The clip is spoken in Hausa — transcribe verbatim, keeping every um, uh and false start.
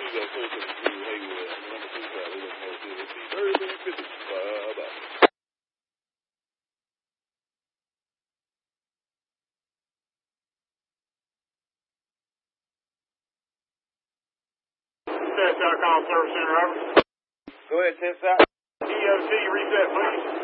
got four seventy-two Haywood. Number two five, we don't know if it'll be thirty-three fifty. Bye-bye. Test dot com Service Center, over. Go ahead, test out. E O T, reset, please.